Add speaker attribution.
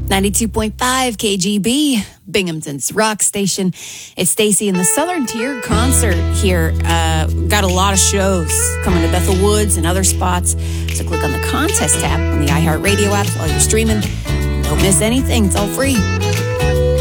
Speaker 1: 92.5 KGB, Binghamton's rock station. It's Stacy in the Southern Tier concert here. Got a lot of shows coming to Bethel Woods and other spots. So click on the contest tab on the iHeartRadio app while you're streaming. Don't miss anything. It's all free.